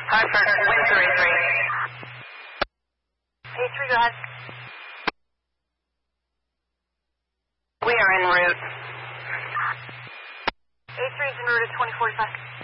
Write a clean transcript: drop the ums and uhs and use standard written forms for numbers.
Hartford, Windsor A3. A3, go ahead. We are en route. A3 is en route at 2045.